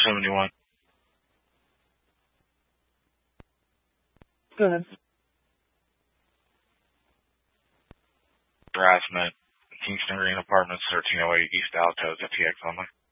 471. Go ahead. Harassment. Kingston Green Apartments, 1308 East Altos, FTX only.